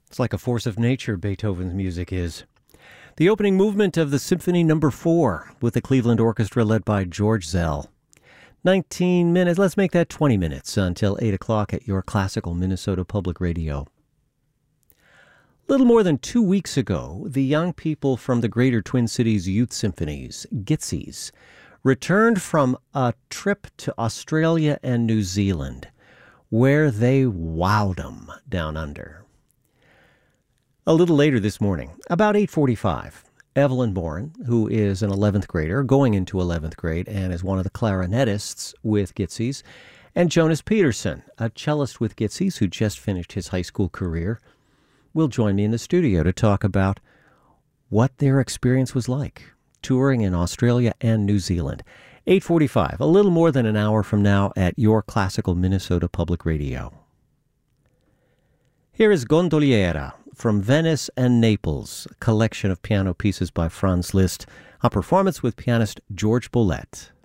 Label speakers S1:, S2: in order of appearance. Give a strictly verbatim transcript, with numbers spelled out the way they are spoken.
S1: It's like a force of nature, Beethoven's music is. The opening movement of the Symphony Number Four with the Cleveland Orchestra led by George Zell. nineteen minutes, let's make that twenty minutes until eight o'clock at your classical Minnesota Public Radio. Little more than two weeks ago, the young people from the Greater Twin Cities Youth Symphonies, Gitsies, returned from a trip to Australia and New Zealand, where they wowed 'em down under. A little later this morning, about eight forty-five, Evelyn Bourne, who is an eleventh grader, going into eleventh grade, and is one of the clarinetists with Gitsies, and Jonas Peterson, a cellist with Gitsies who just finished his high school career, will join me in the studio to talk about what their experience was like touring in Australia and New Zealand. eight forty-five, a little more than an hour from now at your classical Minnesota Public Radio. Here is Gondoliera from Venice and Naples, a collection of piano pieces by Franz Liszt, a performance with pianist George Bollett.